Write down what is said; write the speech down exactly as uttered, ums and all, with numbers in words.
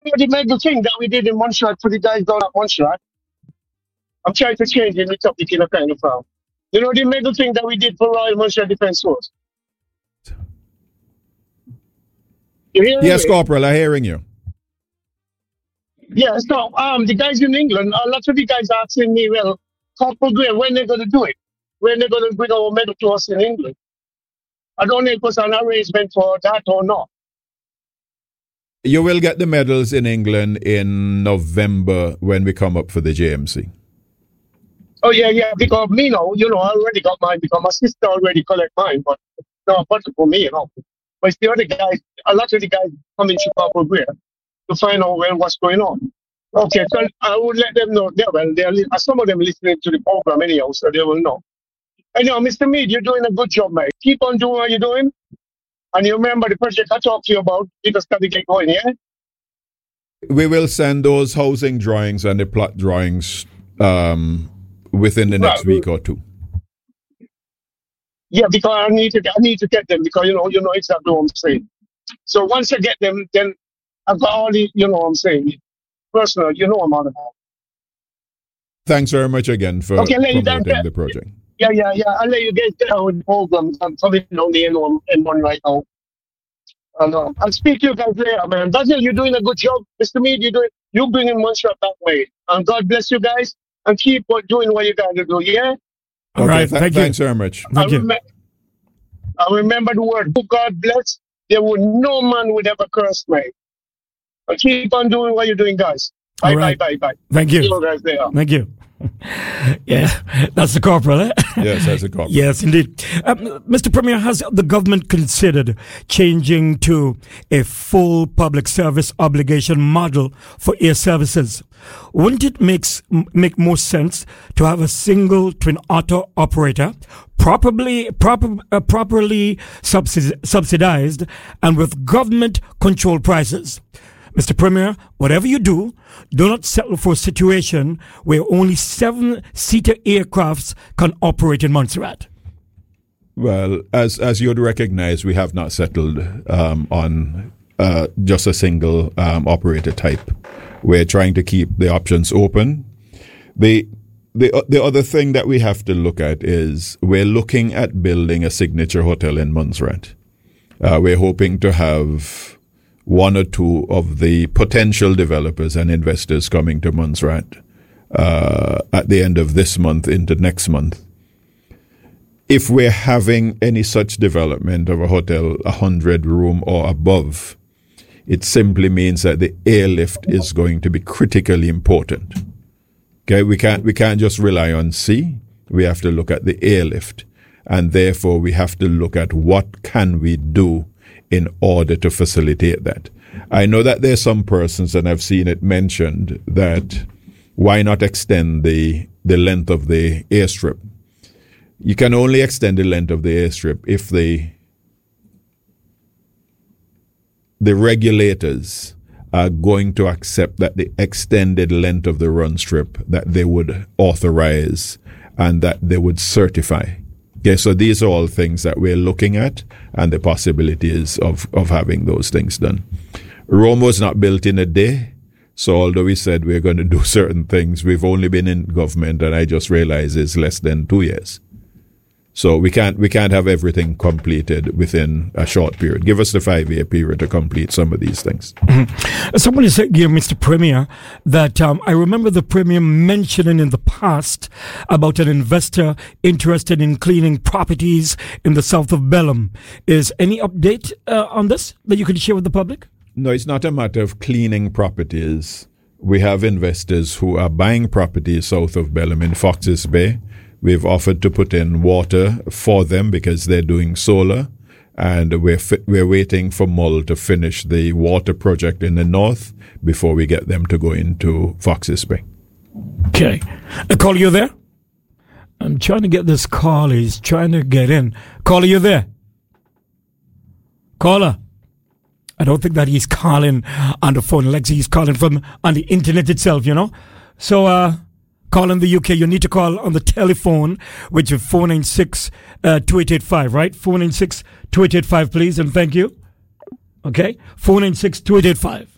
the medal thing that we did in Montserrat for the guys down at Montserrat. I'm trying to change the topic in a kind of form. You know the medal thing that we did for Royal Montserrat Defence Force? You hearing Yes, me? Corporal, I'm hearing you. Yeah, so um, the guys in England, a lot of the guys are asking me, well, Corporal Gray, when they're going to do it? When they're going to bring our medal to us in England? I don't know if it was an arrangement for that or not. You will get the medals in England in November when we come up for the J M C. Oh, yeah, yeah, because me now, you know, I already got mine because my sister already collect mine, but no, but for me, you know. But it's the other guys, a lot of the guys come in Chicago Gray to find out well what's going on. Okay, so I would let them know. Yeah, well, they're li- some of them listening to the program anyhow, so they will know. Anyhow, Mister Mead, you're doing a good job, mate. Keep on doing what you're doing. And you remember the project I talked to you about, you just got to get going, yeah? We will send those housing drawings and the plot drawings um, within the next Right. week or two. Yeah, because I need to I need to get them because you know you know exactly what I'm saying. So once I get them, then I've got all the you know what I'm saying. Personal, you know what I'm on about. Thanks very much again for Okay, ladies and promoting the project. Yeah, yeah, yeah. I'll let you guys get on with the program. I'm coming on the N one, N one right now. And, uh, I'll speak to you guys later, man. Basil, you're doing a good job. Mister Mead, you're doing, you're bringing Montserrat that way. And God bless you guys. And keep on doing what you got to do, yeah? All Okay, right, th- thank you. thanks very much. Thank I, you. rem- I remember the word, who God bless, there would no man would ever curse me. And keep on doing what you're doing, guys. Bye, All right. bye, bye, bye. Thank See you. you guys there. Thank you. Yeah, that's the corporal, eh? Yes, as a corporal. Yes, indeed. Um, Mister Premier, has the government considered changing to a full public service obligation model for air services? Wouldn't it makes, make more sense to have a single twin otter operator, properly, proper, uh, properly subsidi- subsidized and with government-controlled prices? Mister Premier, whatever you do, do not settle for a situation where only seven-seater aircrafts can operate in Montserrat. Well, as as you'd recognize, we have not settled um, on uh, just a single um, operator type. We're trying to keep the options open. The the the other thing that we have to look at is we're looking at building a signature hotel in Montserrat. Uh, we're hoping to have one or two of the potential developers and investors coming to Montserrat uh, at the end of this month into next month. If we're having any such development of a hotel, a hundred room or above, it simply means that the airlift is going to be critically important. Okay, we can't we can't just rely on sea. We have to look at the airlift, and therefore we have to look at what can we do in order to facilitate that. I know that there's some persons, and I've seen it mentioned, that why not extend the the length of the airstrip? You can only extend the length of the airstrip if the the regulators are going to accept that the extended length of the run strip that they would authorize and that they would certify. Okay, so these are all things that we're looking at and the possibilities of, of having those things done. Rome was not built in a day. So although we said we're going to do certain things, we've only been in government, and I just realized it's less than two years. So we can't we can't have everything completed within a short period. Give us the five-year period to complete some of these things. Mm-hmm. Somebody said here, Mister Premier, that um, I remember the Premier mentioning in the past about an investor interested in cleaning properties in the south of Belém. Is any update uh, on this that you can share with the public? No, it's not a matter of cleaning properties. We have investors who are buying properties south of Belém in Foxes Bay. We've offered to put in water for them because they're doing solar, and we're fi- we're waiting for M O L to finish the water project in the north before we get them to go into Foxes Bay. Okay. Uh, Caller, you there? I'm trying to get this call. He's trying to get in. Caller, you there? Caller. I don't think that he's calling on the phone. Lexi, he's calling from on the internet itself, you know? So, uh, call in the U K. You need to call on the telephone, which is four nine six, two eight eight five, right? four nine six, two eight eight five, please, and thank you. Okay? four nine six, two eight eight five.